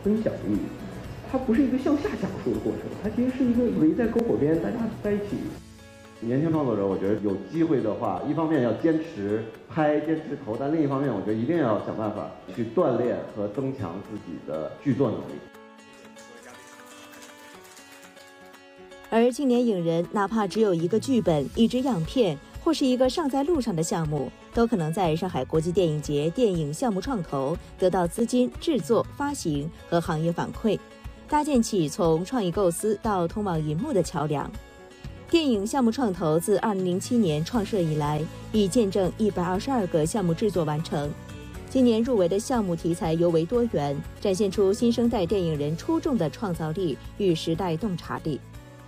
分享欲。它不是一个向下讲述的过程，它其实是一个围在篝火边，大家在一起。年轻创作者，我觉得有机会的话，一方面要坚持拍、坚持投，但另一方面，我觉得一定要想办法去锻炼和增强自己的剧作能力。 而青年影人哪怕只有一个剧本、一支样片或是一个尚在路上的项目，都可能在上海国际电影节电影项目创投得到资金、制作、发行和行业反馈，搭建起从创意构思到通往银幕的桥梁。电影项目创投自2007年创设以来，已见证122个项目制作完成。今年入围的项目题材尤为多元，展现出新生代电影人出众的创造力与时代洞察力。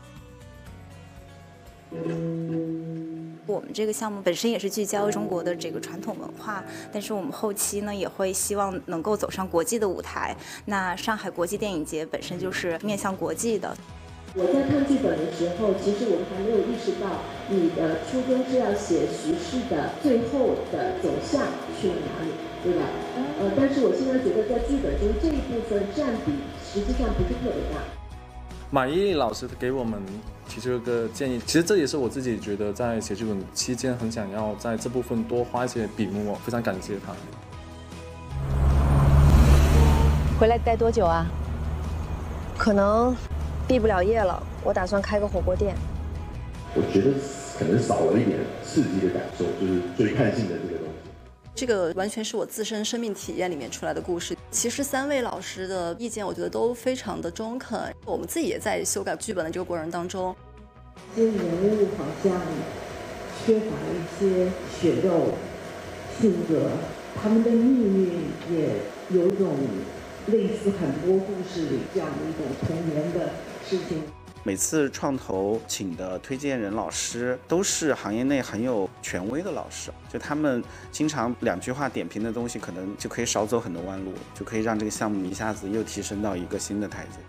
我们这个项目本身也是聚焦中国的这个传统文化，但是我们后期呢也会希望能够走上国际的舞台。那上海国际电影节本身就是面向国际的。 我在看剧本的时候，其实我还没有意识到你的初衷是要写叙事的最后的走向去了哪里，对吧？但是我现在觉得在剧本中这一部分占比实际上不是特别大。 马伊琍老师给我们提出一个建议，其实这也是我自己觉得在写剧本期间很想要在这部分多花一些笔墨，非常感谢他。 回来待多久啊？ 可能毕不了业了，我打算开个火锅店。 我觉得可能少了一点刺激的感受，就是最看性的这个东西。 这个完全是我自身生命体验里面出来的故事。其实3位老师的意见，我觉得都非常的中肯。我们自己也在修改剧本的这个过程当中， 这些人物好像缺乏一些血肉性格，他们的命运也有一种类似很多故事里这样的一种童年的事情。 每次创投请的推荐人老师都是行业内很有权威的老师，就他们经常2句话点评的东西，可能就可以少走很多弯路，就可以让这个项目一下子又提升到一个新的台阶。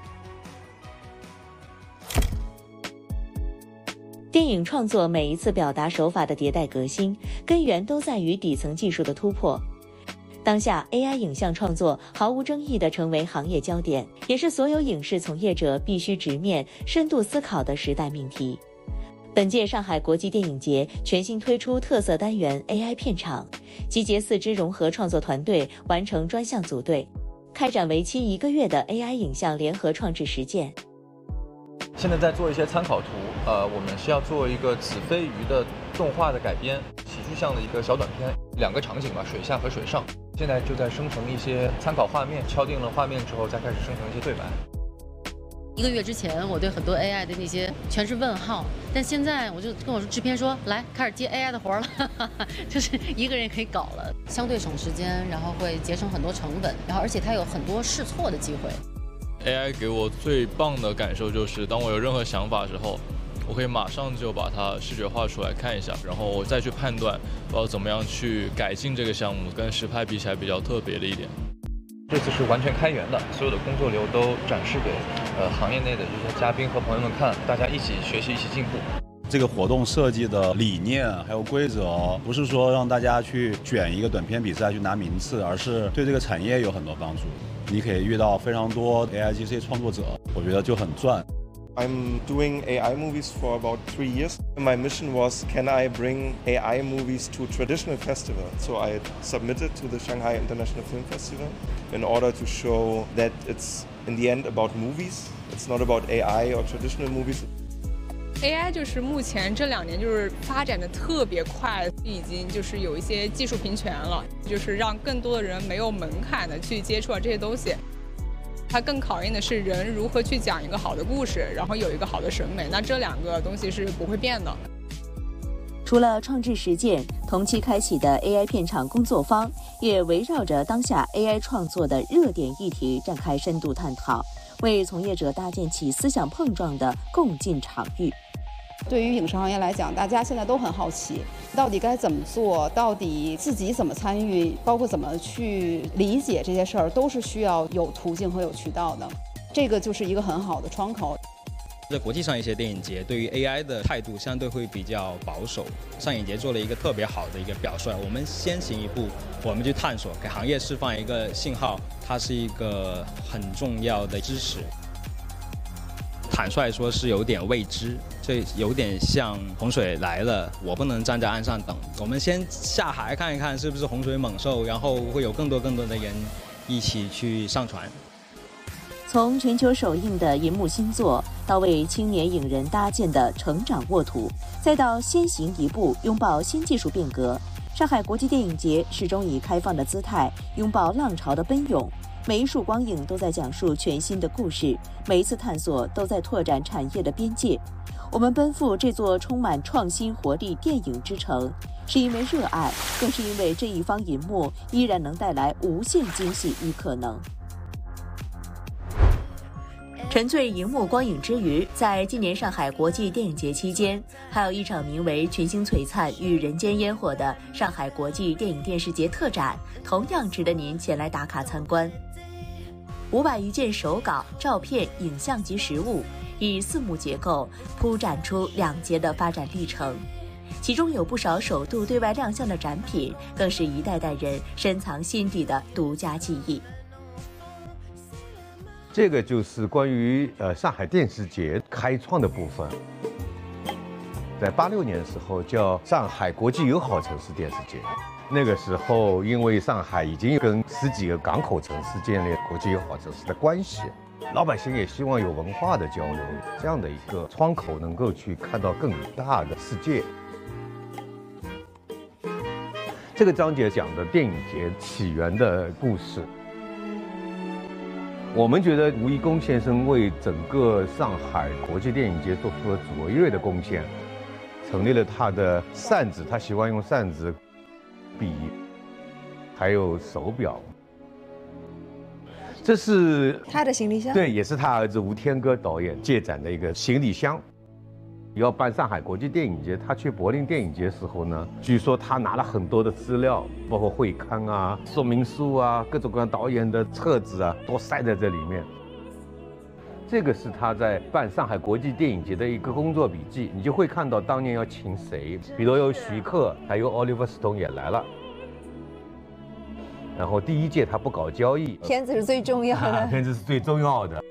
电影创作每一次表达手法的迭代革新，根源都在于底层技术的突破。当下 AI 影像创作毫无争议地成为行业焦点，也是所有影视从业者必须直面、深度思考的时代命题。本届上海国际电影节全新推出特色单元 AI 片场，集结4支融合创作团队完成专项组队，开展为期1个月的 AI 影像联合创制实践。 现在在做一些参考图，我们是要做一个子非鱼的动画的改编，喜剧向的一个小短片，2个场景吧，水下和水上。现在就在生成一些参考画面，敲定了画面之后，再开始生成一些对白。 1个月之前，我对很多 AI 的那些全是问号，但现在我就跟我说制片说，来开始接 AI 的活了，就是1个人也可以搞了，相对省时间，然后会节省很多成本，然后而且它有很多试错的机会。 AI 给我最棒的感受就是，当我有任何想法的时候，我可以马上就把它视觉化出来看一下，然后我再去判断我要怎么样去改进这个项目，跟实拍比起来比较特别的一点。 这次是完全开源的，所有的工作流都展示给行业内的这些嘉宾和朋友们看，大家一起学习，一起进步。 这个活动设计的理念还有规则，不是说让大家去卷一个短片比赛去拿名次，而是对这个产业有很多帮助。你可以遇到非常多 AIGC 创作者，我觉得就很赚。 I'm doing AI movies for about 3 years. My mission was, can I bring AI movies to traditional festival? So I submitted to the Shanghai International Film Festival in order to show that it's in the end about movies. It's not about AI or traditional movies. AI 就是目前这2年就是发展的特别快，已经就是有一些技术平权了，就是让更多的人没有门槛的去接触到这些东西。它更考验的是人如何去讲一个好的故事，然后有一个好的审美，那这2个东西是不会变的。 除了创制实践，同期开启的 AI 片场工作坊也围绕着当下 AI 创作的热点议题展开深度探讨，为从业者搭建起思想碰撞的共进场域。 对于影视行业来讲，大家现在都很好奇，到底该怎么做，到底自己怎么参与，包括怎么去理解这些事儿，都是需要有途径和有渠道的。这个就是一个很好的窗口。 在国际上一些电影节对于 AI 的态度相对会比较保守，上影节做了一个特别好的一个表率，我们先行一步，我们去探索，给行业释放一个信号，它是一个很重要的知识。坦率说是有点未知，这有点像洪水来了，我不能站在岸上等，我们先下海看一看是不是洪水猛兽，然后会有更多的人一起去上船。 从全球首映的银幕新作，到为青年影人搭建的成长沃土，再到先行一步拥抱新技术变革，上海国际电影节始终以开放的姿态拥抱浪潮的奔涌。每一束光影都在讲述全新的故事，每一次探索都在拓展产业的边界。我们奔赴这座充满创新活力电影之城，是因为热爱，更是因为这一方银幕依然能带来无限惊喜与可能。沉醉荧幕光影之余，在今年上海国际电影节期间，还有一场名为《群星璀璨与人间烟火》的上海国际电影电视节特展，同样值得您前来打卡参观。500余件手稿、照片、影像及实物，以4幕结构铺展出2节的发展历程，其中有不少首度对外亮相的展品，更是一代代人深藏心底的独家记忆。 这个就是关于上海电视节开创的部分，在86年的时候叫上海国际友好城市电视节。那个时候，因为上海已经跟10几个港口城市建立国际友好城市的关系，老百姓也希望有文化的交流，这样的一个窗口能够去看到更大的世界。这个章节讲的电影节起源的故事。我们觉得吴贻弓先生为整个上海国际电影节做出了卓越的贡献，成立了他的扇子，他喜欢用扇子、笔，还有手表。这是他的行李箱， 对，也是他儿子吴天歌导演借展的一个行李箱。要办上海国际电影节，他去柏林电影节时候呢，据说他拿了很多的资料，包括会刊啊、说明书啊、各种各样导演的册子啊，都塞在这里面。这个是他在办上海国际电影节的一个工作笔记，你就会看到当年要请谁，比如有徐克，还有奥利弗·斯通也来了。然后第1届他不搞交易， 片子是最重要的， 片子是最重要的。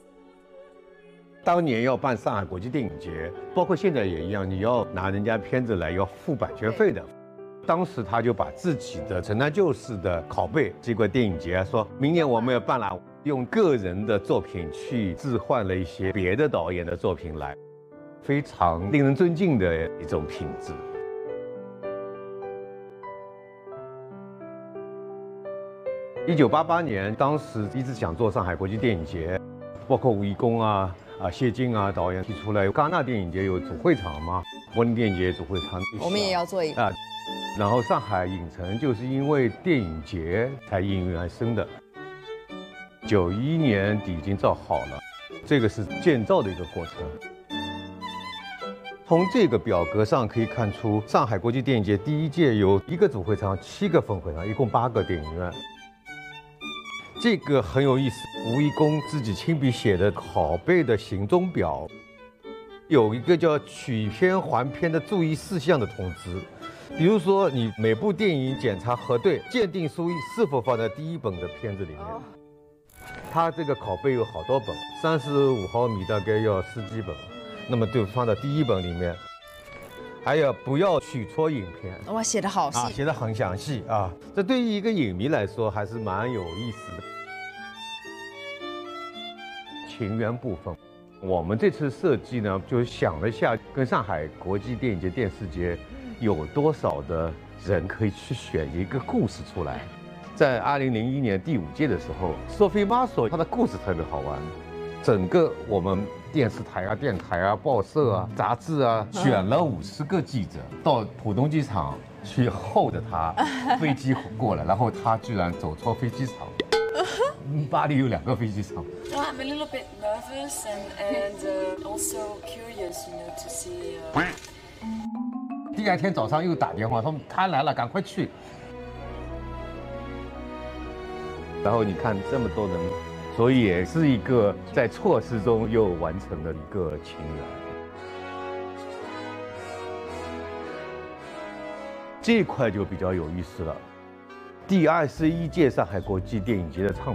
当年要办上海国际电影节，包括现在也一样，你要拿人家片子来要付版权费的。当时他就把自己的陈南旧事的拷贝寄过电影节，说明年我们要办了，用个人的作品去置换了一些别的导演的作品来，非常令人尊敬的一种品质。1988年，当时一直想做上海国际电影节，包括吴贻弓啊、谢晋啊导演提出来，戛纳电影节有主会场嘛，柏林电影节主会场， 我们也要做一个。 然后上海影城就是因为电影节才应运而生的。91年底已经造好了，这个是建造的一个过程。从这个表格上可以看出，上海国际电影节第1届有1个主会场、7个分会场，一共8个电影院。这个很有意思，吴贻弓自己亲笔写的拷贝的行踪表，有一个叫取片还片的注意事项的通知。比如说，你每部电影检查核对，鉴定书是否放在第1本的片子里面。它这个拷贝有好多本，35毫米大概要10几本，那么就放在第1本里面。还有不要取错影片， 哇，写得好细， 写得很详细啊！这对于一个影迷来说还是蛮有意思的。情缘部分，我们这次设计呢，就想了一下，跟上海国际电影节、电视节有多少的人可以去选一个故事出来。在2001年第5届的时候，Sophie Marceau她的故事特别好玩，整个我们电视台啊、电台啊、报社啊、杂志啊，选了50个记者到浦东机场去候着他飞机过来，然后他居然走错飞机场。巴黎有2个飞机场。 Well, I'm a little bit nervous and also curious, to see. 第2天早上又打电话说他来了，赶快去。然后你看这么多人所以也是一个在错失中又完成了一个情缘。这一块就比较有意思了。第21届上海国际电影节的唱